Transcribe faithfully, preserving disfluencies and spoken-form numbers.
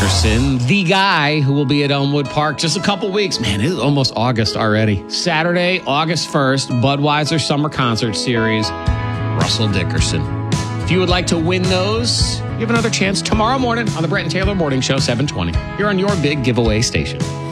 Dickerson, the guy who will be at Elmwood Park just a couple weeks. Man, it is almost August already. Saturday, August first, Budweiser Summer Concert Series, Russell Dickerson. If you would like to win those, you have another chance tomorrow morning on the Brent and Taylor Morning Show, seven twenty. You're on your big giveaway station.